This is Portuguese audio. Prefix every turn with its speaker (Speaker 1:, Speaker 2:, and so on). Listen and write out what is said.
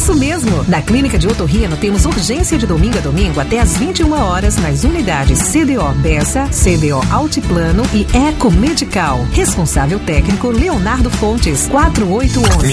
Speaker 1: Isso mesmo! Na Clínica de Otorrino temos urgência de domingo a domingo até às 21 horas nas unidades CDO Bessa, CDO Altiplano e Eco Medical. Responsável técnico Leonardo Fontes, 4811.